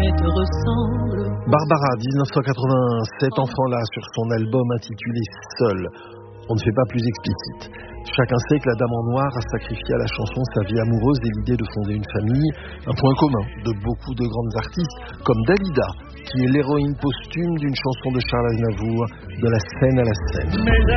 jamais te ressemble. Barbara, 1981, cet enfant-là sur son album intitulé Seul. On ne fait pas plus explicite. Chacun sait que la Dame en Noir a sacrifié à la chanson sa vie amoureuse et l'idée de fonder une famille, un point commun de beaucoup de grandes artistes, comme Dalida, qui est l'héroïne posthume d'une chanson de Charles Aznavour, De la scène à la scène. Mais